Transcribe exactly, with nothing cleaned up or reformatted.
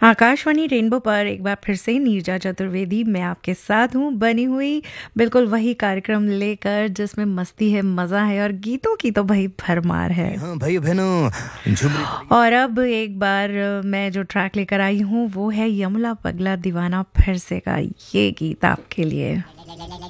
Akashvani rainbow पर एक बार फिर से नीरजा चतुर्वेदी मैं आपके साथ हूँ बनी हुई बिल्कुल वही कार्यक्रम लेकर जिसमें मस्ती है मज़ा है और गीतों की तो भाई भरमार है। हाँ भाई बहनों झुमरी तो और अब एक बार मैं जो ट्रैक लेकर आई हूँ वो है यमला पगला दीवाना फिर से का ये गीत आपके लिए।